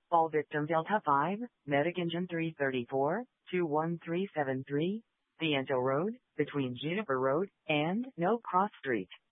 All victim Delta 5, Medic Engine 334, 21373, Viento Road, between Juniper Road and No Cross Street.